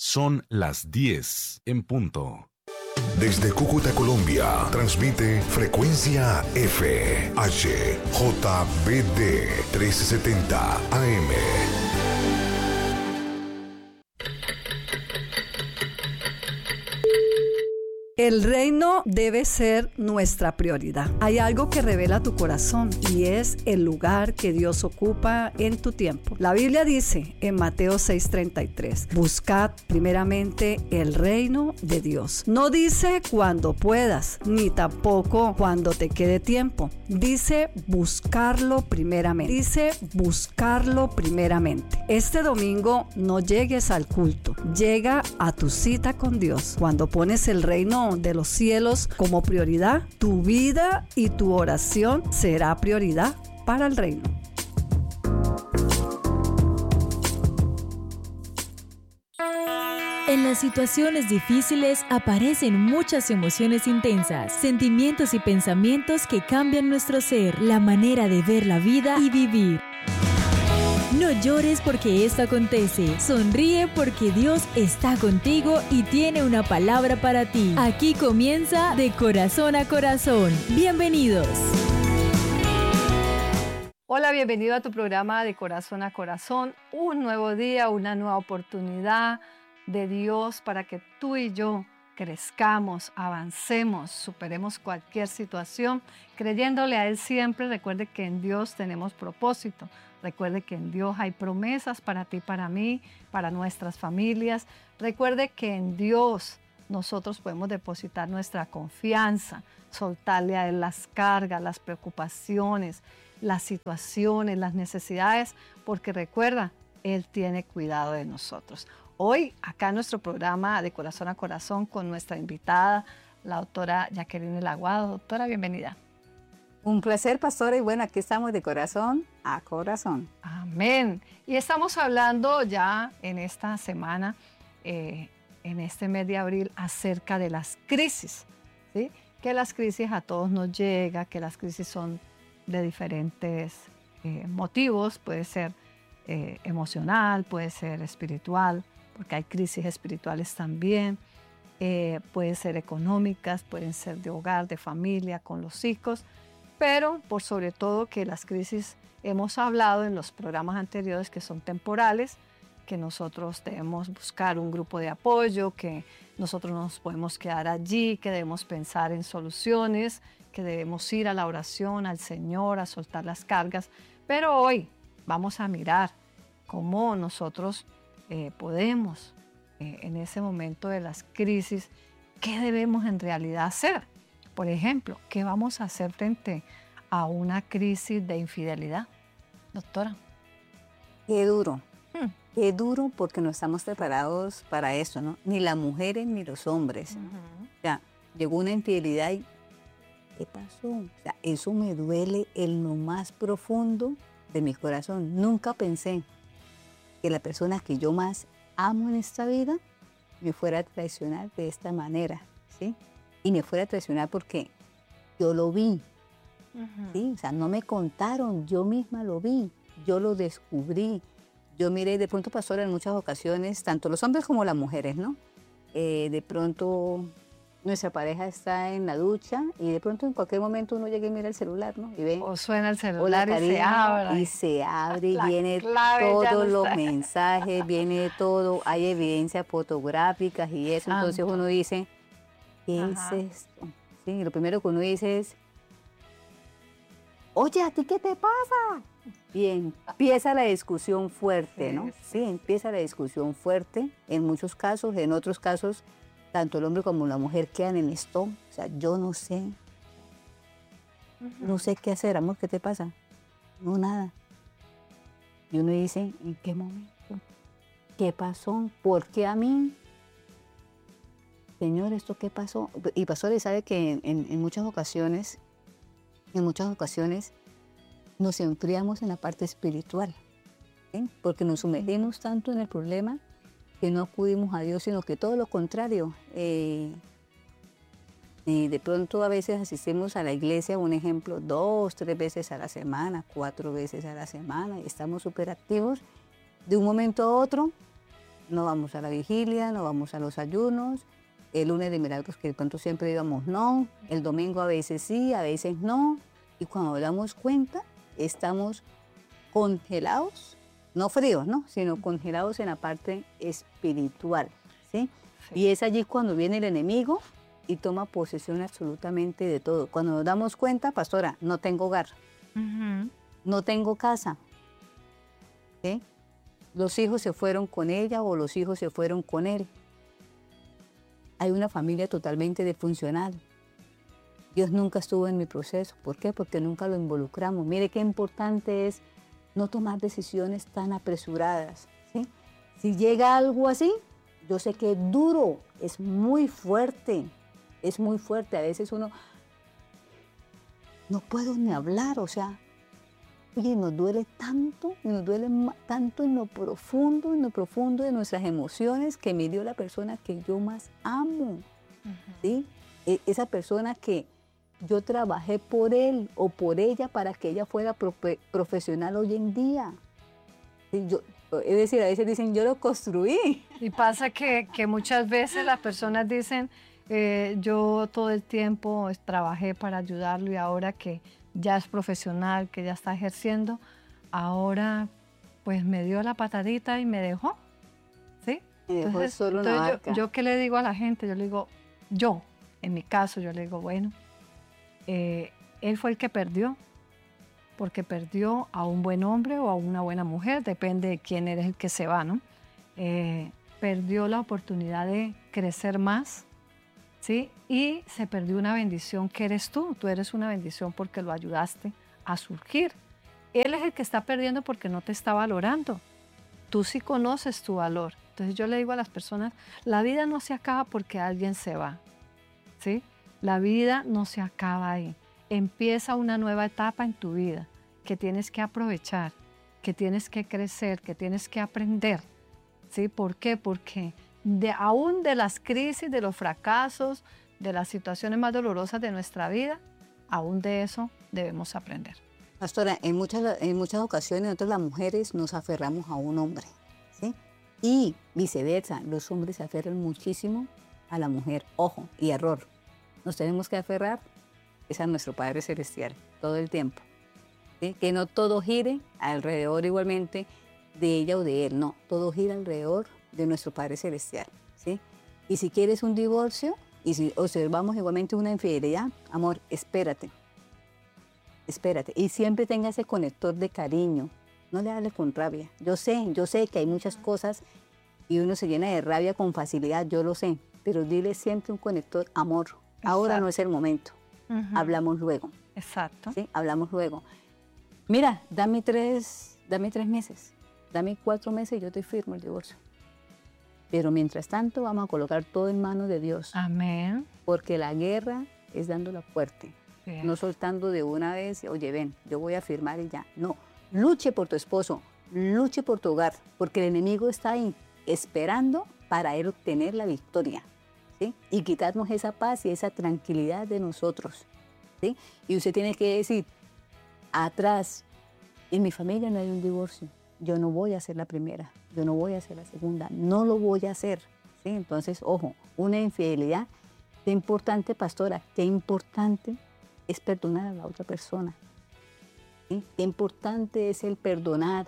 Son las 10 en punto. Desde Cúcuta, Colombia, transmite Frecuencia F, H, JBD 1370 AM. El reino debe ser nuestra prioridad. Hay algo que revela tu corazón y es el lugar que Dios ocupa en tu tiempo. La Biblia dice en Mateo 6:33, buscad primeramente el reino de Dios. No dice cuando puedas, ni tampoco cuando te quede tiempo. Dice buscarlo primeramente. Este domingo no llegues al culto, llega a tu cita con Dios. Cuando pones el reino de los cielos como prioridad, tu vida y tu oración será prioridad para el reino. En las situaciones difíciles aparecen muchas emociones intensas, sentimientos y pensamientos que cambian nuestro ser, la manera de ver la vida y vivir. No llores porque esto acontece, sonríe porque Dios está contigo y tiene una palabra para ti. Aquí comienza De Corazón a Corazón. Bienvenidos. Hola, bienvenido a tu programa De Corazón a Corazón. Un nuevo día, una nueva oportunidad de Dios para que tú y yo crezcamos, avancemos, superemos cualquier situación, creyéndole a Él siempre. Recuerde que en Dios tenemos propósito. Recuerde que en Dios hay promesas para ti, para mí, para nuestras familias. Recuerde que en Dios nosotros podemos depositar nuestra confianza, soltarle a Él las cargas, las preocupaciones, las situaciones, las necesidades, porque recuerda, Él tiene cuidado de nosotros. Hoy, acá en nuestro programa De Corazón a Corazón, con nuestra invitada, la doctora Jacqueline Aguado. Doctora, bienvenida. Un placer, pastora, y bueno, aquí estamos de corazón a corazón. Amén. Y estamos hablando ya en esta semana, en este mes de abril, acerca de las crisis, ¿sí? Que las crisis a todos nos llega, que las crisis son de diferentes motivos, puede ser emocional, puede ser espiritual, porque hay crisis espirituales también, pueden ser económicas, pueden ser de hogar, de familia, con los hijos, pero por sobre todo que las crisis hemos hablado en los programas anteriores que son temporales, que nosotros debemos buscar un grupo de apoyo, que nosotros no nos podemos quedar allí, que debemos pensar en soluciones, que debemos ir a la oración, al Señor, a soltar las cargas. Pero hoy vamos a mirar cómo nosotros podemos, en ese momento de las crisis, qué debemos en realidad hacer. Por ejemplo, ¿qué vamos a hacer frente a una crisis de infidelidad? Doctora. Qué duro porque no estamos preparados para eso, ¿no? Ni las mujeres ni los hombres. O sea, llegó una infidelidad y ¿qué pasó? O sea, eso me duele en lo más profundo de mi corazón. Nunca pensé que la persona que yo más amo en esta vida me fuera a traicionar de esta manera, ¿sí? Y me fuera a traicionar porque yo lo vi, ¿sí? O sea, no me contaron, yo misma lo vi, yo lo descubrí. Yo miré, de pronto, pastora, en muchas ocasiones, tanto los hombres como las mujeres, ¿no? De pronto nuestra pareja está en la ducha y de pronto en cualquier momento uno llega y mira el celular, ¿no? Y ve, o suena el celular y se abre y viene todos los mensajes, viene todo, hay evidencias fotográficas y eso. Santo. Entonces uno dice, ¿qué es esto? Sí, lo primero que uno dice es, oye, ¿a ti qué te pasa? Y empieza la discusión fuerte, ¿no? Sí, empieza la discusión fuerte en muchos casos, en otros casos, tanto el hombre como la mujer quedan en esto. O sea, yo no sé, no sé qué hacer, amor, ¿qué te pasa? No, nada. Y uno dice, ¿en qué momento? ¿Qué pasó? ¿Por qué a mí? Señor, ¿esto qué pasó? Y pastor, sabe que en muchas ocasiones nos enfriamos en la parte espiritual, ¿sí? Porque nos sumergimos tanto en el problema que no acudimos a Dios, sino que todo lo contrario. De pronto a veces asistimos a la iglesia, un ejemplo, 2, 3 veces a la semana, 4 veces a la semana, y estamos súper activos. De un momento a otro no vamos a la vigilia, no vamos a los ayunos, el lunes de milagros que de pronto siempre íbamos no, el domingo a veces sí, a veces no, y cuando nos damos cuenta estamos congelados, no fríos, ¿no? Sino congelados en la parte espiritual, ¿sí? Y es allí cuando viene el enemigo y toma posesión absolutamente de todo. Cuando nos damos cuenta, pastora, no tengo hogar, no tengo casa, ¿sí? Los hijos se fueron con ella o los hijos se fueron con él. Hay una familia totalmente disfuncional. Dios nunca estuvo en mi proceso. ¿Por qué? Porque nunca lo involucramos. Mire qué importante es no tomar decisiones tan apresuradas, ¿sí? Si llega algo así, yo sé que es duro, es muy fuerte. Es muy fuerte. A veces uno no puedo ni hablar, o sea, oye, nos duele tanto, y nos duele tanto en lo profundo de nuestras emociones que me dio la persona que yo más amo, ¿sí? Esa persona que yo trabajé por él o por ella para que ella fuera profesional hoy en día. ¿Sí? Es decir, a veces dicen, yo lo construí. Y pasa que muchas veces las personas dicen, yo todo el tiempo trabajé para ayudarlo y ahora que ya es profesional, que ya está ejerciendo, ahora pues me dio la patadita y me dejó, ¿sí? Me dejó solo una barca. Yo ¿qué le digo a la gente? Yo le digo, en mi caso, yo le digo, bueno, él fue el que perdió, porque perdió a un buen hombre o a una buena mujer, depende de quién eres el que se va, ¿no? Perdió la oportunidad de crecer más, ¿sí? Y se perdió una bendición que eres tú. Tú eres una bendición porque lo ayudaste a surgir. Él es el que está perdiendo porque no te está valorando. Tú sí conoces tu valor. Entonces yo le digo a las personas, la vida no se acaba porque alguien se va, ¿sí? La vida no se acaba ahí. Empieza una nueva etapa en tu vida que tienes que aprovechar, que tienes que crecer, que tienes que aprender, ¿sí? ¿Por qué? Porque aún de las crisis, de los fracasos, de las situaciones más dolorosas de nuestra vida, aún de eso debemos aprender. Pastora, en muchas ocasiones nosotros las mujeres nos aferramos a un hombre, ¿sí? Y viceversa, los hombres se aferran muchísimo a la mujer. Ojo, y error. Nos tenemos que aferrar es a nuestro Padre Celestial todo el tiempo, ¿sí? Que no todo gire alrededor igualmente de ella o de él, no, todo gira alrededor de nuestro Padre Celestial, ¿sí? Y si quieres un divorcio, y si observamos igualmente una infidelidad, amor, espérate, y siempre tenga ese conector de cariño, no le hables con rabia. Yo sé que hay muchas cosas y uno se llena de rabia con facilidad, yo lo sé, pero dile siempre un conector, amor, ahora Exacto. no es el momento, hablamos luego. Exacto. ¿Sí? Hablamos luego. Mira, dame 3 meses, dame 4 meses y yo te firmo el divorcio. Pero mientras tanto vamos a colocar todo en manos de Dios. Amén. Porque la guerra es dándola fuerte, Bien. no soltando de una vez, oye, ven, yo voy a firmar y ya. No, luche por tu esposo, luche por tu hogar, porque el enemigo está ahí esperando para él obtener la victoria, ¿sí? Y quitarnos esa paz y esa tranquilidad de nosotros, ¿sí? Y usted tiene que decir, atrás, en mi familia no hay un divorcio, yo no voy a ser la primera, yo no voy a ser la segunda, no lo voy a hacer, ¿sí? Entonces, ojo, una infidelidad, qué importante, pastora, qué importante es perdonar a la otra persona, ¿sí? Qué importante es el perdonar,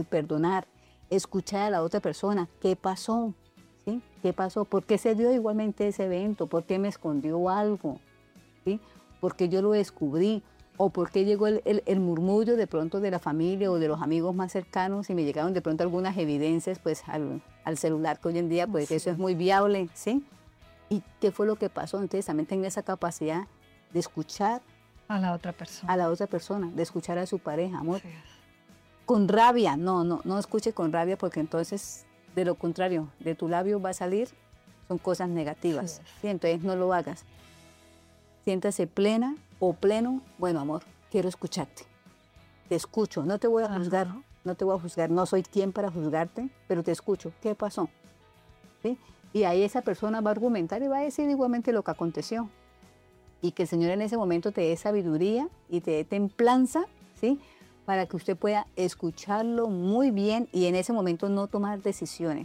escuchar a la otra persona, ¿qué pasó? ¿Sí? ¿Qué pasó? ¿Por qué se dio igualmente ese evento? ¿Por qué me escondió algo? ¿Sí? ¿Por qué yo lo descubrí? ¿O por qué llegó el murmullo de pronto de la familia o de los amigos más cercanos y me llegaron de pronto algunas evidencias pues al celular, que hoy en día pues eso es muy viable, ¿sí? ¿Y qué fue lo que pasó? Entonces también tenga esa capacidad de escuchar A la otra persona. a la otra persona, de escuchar a su pareja, amor. Sí. Con rabia, no escuche con rabia porque entonces, de lo contrario, de tu labio va a salir, son cosas negativas, Sí. ¿sí? Entonces no lo hagas. Siéntase plena o pleno, bueno, amor, quiero escucharte. Te escucho, no te voy a juzgar, no soy quien para juzgarte, pero te escucho. ¿Qué pasó? ¿Sí? Y ahí esa persona va a argumentar y va a decir igualmente lo que aconteció. Y que el Señor en ese momento te dé sabiduría y te dé templanza, ¿sí? Para que usted pueda escucharlo muy bien y en ese momento no tomar decisiones,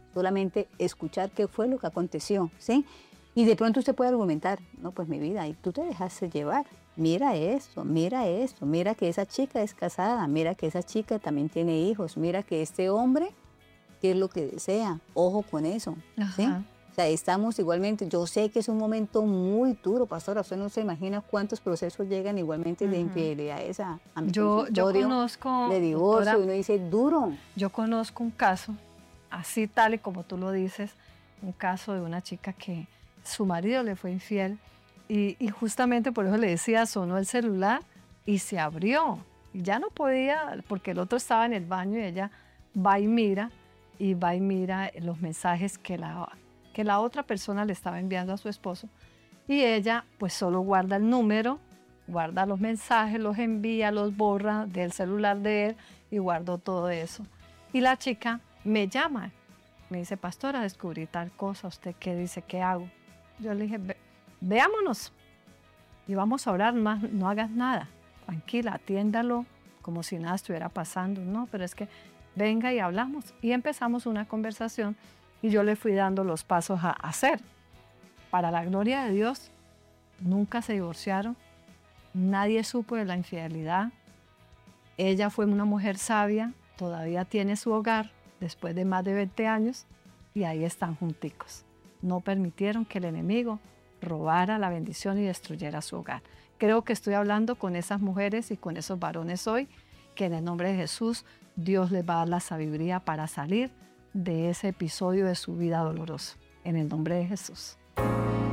solamente escuchar qué fue lo que aconteció, ¿sí? Y de pronto usted puede argumentar, no, pues mi vida, y tú te dejaste llevar. Mira esto, mira que esa chica es casada, mira que esa chica también tiene hijos, mira que este hombre, ¿qué es lo que desea? Ojo con eso, ¿sí? O sea, estamos igualmente, yo sé que es un momento muy duro, pastora, usted no se imagina cuántos procesos llegan igualmente de infidelidades a mi consultorio, conozco, de divorcio, doctora, y uno dice, duro. yo conozco un caso, así tal y como tú lo dices, un caso de una chica que su marido le fue infiel y justamente por eso le decía, sonó el celular y se abrió. Y ya no podía, porque el otro estaba en el baño y ella va y mira los mensajes que la otra persona le estaba enviando a su esposo. Y ella pues solo guarda el número, guarda los mensajes, los envía, los borra del celular de él y guardó todo eso. Y la chica me llama, me dice, pastora, descubrí tal cosa, ¿usted qué dice? ¿Qué hago? Yo le dije, veámonos y vamos a orar más, no hagas nada, tranquila, atiéndalo como si nada estuviera pasando. No, pero es que venga y hablamos. Y empezamos una conversación y yo le fui dando los pasos a hacer. Para la gloria de Dios, nunca se divorciaron, nadie supo de la infidelidad. Ella fue una mujer sabia, todavía tiene su hogar después de más de 20 años y ahí están junticos. No permitieron que el enemigo robara la bendición y destruyera su hogar. Creo que estoy hablando con esas mujeres y con esos varones hoy, que en el nombre de Jesús Dios les va a dar la sabiduría para salir de ese episodio de su vida doloroso. En el nombre de Jesús.